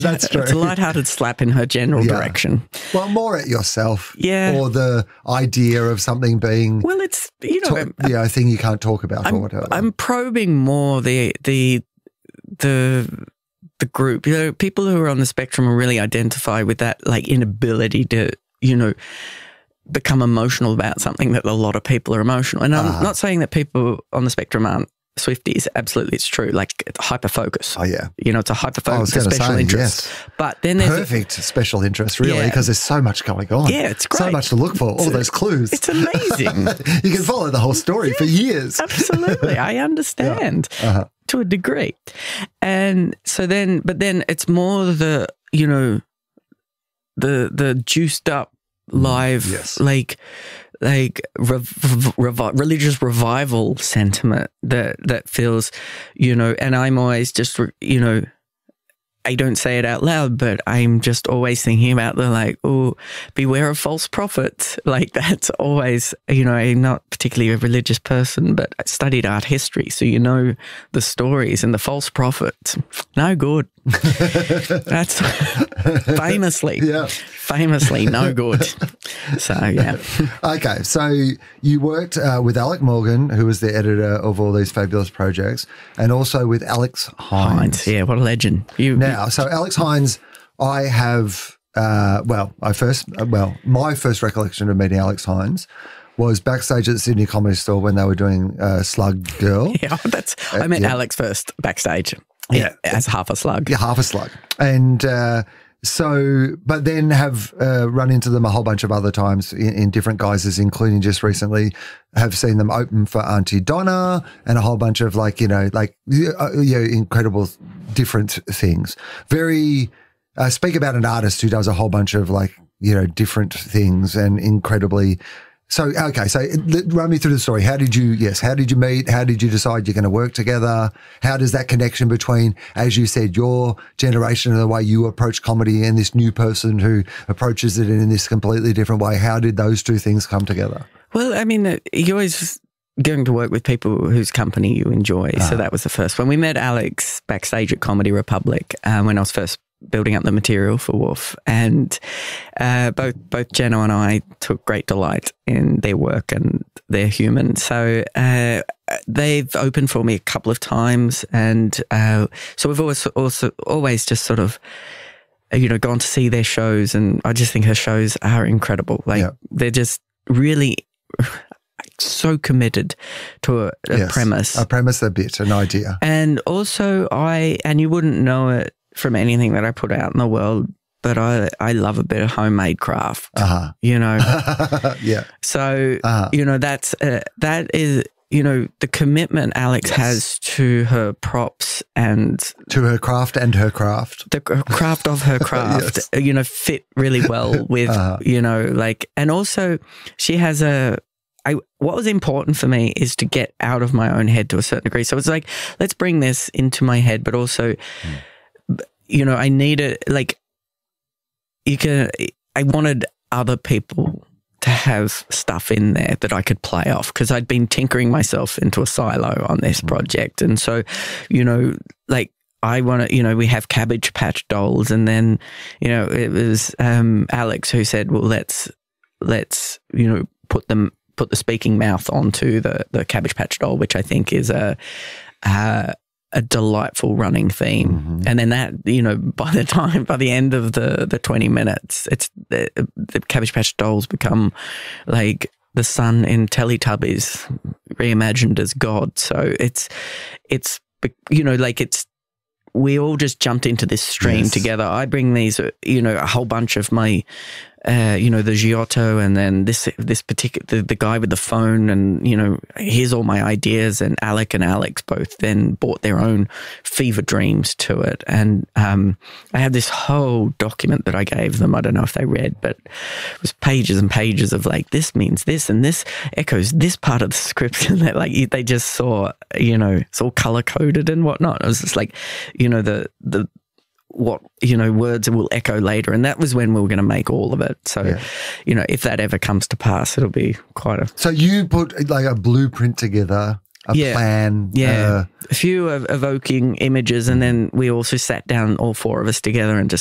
That's true. It's a lighthearted slap in her general direction. Well, more at yourself. Yeah. Or the idea of something being Well, it's, you know, a thing you can't talk about or whatever. I'm probing more the group. You know, people who are on the spectrum will really identify with that, like, inability to, you know, become emotional about something that a lot of people are emotional. And I'm not saying that people on the spectrum aren't Swifties. Absolutely, it's true. Like, it's hyper-focus. Oh, yeah. You know, it's a hyper-focus, special interest. Yes. But then there's perfect special interest, really, because there's so much going on. Yeah, it's great. So much to look for, all those clues. It's amazing. You can follow the whole story for years. Absolutely. I understand to a degree. And so then, but then it's more the, you know, the juiced up live, like religious revival sentiment that feels, you know, and I'm always just, you know, I don't say it out loud, but I'm just always thinking about the, like, oh, beware of false prophets. Like, that's always, you know, I'm not particularly a religious person, but I studied art history. So, you know, the stories and the false prophets, no good. That's famously no good. So, yeah. Okay. So you worked with Alec Morgan, who was the editor of all these fabulous projects, and also with Alex Hines. Yeah, what a legend. So Alex Hines, I have, my first recollection of meeting Alex Hines was backstage at the Sydney Comedy Store when they were doing Slug Girl. Yeah, I met Alex first backstage. Yeah, as half a slug. Yeah, half a slug. And but then have run into them a whole bunch of other times in different guises, including just recently have seen them open for Auntie Donna and a whole bunch of incredible different things. Very speak about an artist who does a whole bunch of different things and incredibly. So, okay, so run me through the story. How did you meet? How did you decide you're going to work together? How does that connection between, as you said, your generation and the way you approach comedy and this new person who approaches it in this completely different way, how did those two things come together? Well, I mean, you're always going to work with people whose company you enjoy. So that was the first one. We met Alex backstage at Comedy Republic when I was first building up the material for Wolf, and both Jenno and I took great delight in their work and their human. So they've opened for me a couple of times, and so we've always just sort of gone to see their shows, and I just think her shows are incredible. They're just really so committed to a premise, an idea, and also you wouldn't know it from anything that I put out in the world, but I love a bit of homemade craft, yeah. So, that is, the commitment Alex has to her props and to her craft and her craft. The craft of her craft, fit really well with, and also she has what was important for me is to get out of my own head to a certain degree. So it's like, let's bring this into my head, but also, I needed, I wanted other people to have stuff in there that I could play off, because I'd been tinkering myself into a silo on this project. And so, I want to, we have Cabbage Patch Dolls, and then, it was Alex who said, well, let's put the speaking mouth onto the Cabbage Patch Doll, which I think is a delightful running theme. Mm-hmm. And then that, by the end of the 20 minutes, it's the Cabbage Patch Dolls become like the sun in Teletubbies reimagined as God. So we all just jumped into this stream together. I bring these, a whole bunch of my, the Giotto, and then this particular, the guy with the phone, and, here's all my ideas. And Alec and Alex both then brought their own fever dreams to it. And I have this whole document that I gave them. I don't know if they read, but it was pages and pages of this means this, and this echoes this part of the script. And they just saw, it's all color coded and whatnot. It was just the what words will echo later, and that was when we were going to make all of it. So if that ever comes to pass, it'll be quite a. So you put a blueprint together a plan. Yeah. A few evoking images. And then we also sat down, all four of us together, and